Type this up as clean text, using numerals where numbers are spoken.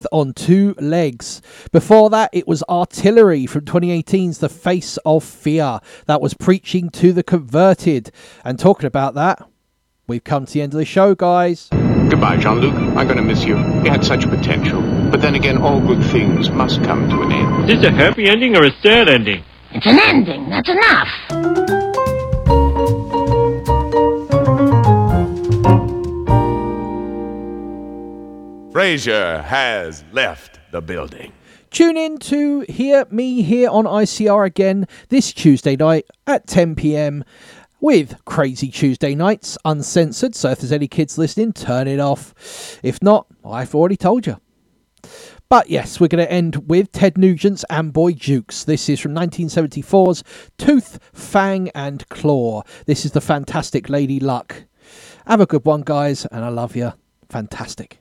on Two Legs. Before that, it was Artillery from 2018's The Face of Fear. That was Preaching to the Converted. And talking about that, we've come to the end of the show, guys. Goodbye, Jean-Luc. I'm going to miss you. You had such potential. But then again, all good things must come to an end. Is this a happy ending or a sad ending? It's an ending. That's enough. Frasier has left the building. Tune in to hear me here on ICR again this Tuesday night at 10 p.m. with Crazy Tuesday Nights, uncensored. So if there's any kids listening, turn it off. If not, I've already told you. But yes, we're going to end with Ted Nugent's Amboy Dukes. This is from 1974's Tooth, Fang and Claw. This is the fantastic Lady Luck. Have a good one, guys, and I love you. Fantastic.